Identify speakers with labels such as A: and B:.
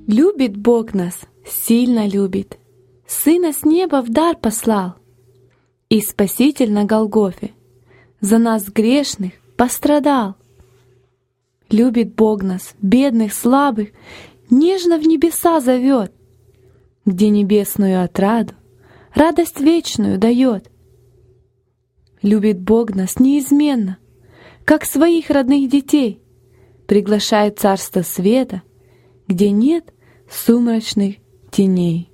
A: Любит Бог нас, сильно любит, Сына с неба в дар послал, и Спаситель на Голгофе за нас грешных пострадал. Любит Бог нас, бедных, слабых, нежно в небеса зовет, где небесную отраду, радость вечную дает. Любит Бог нас неизменно, как своих родных детей, приглашает в царство света, где нет сумрачных теней.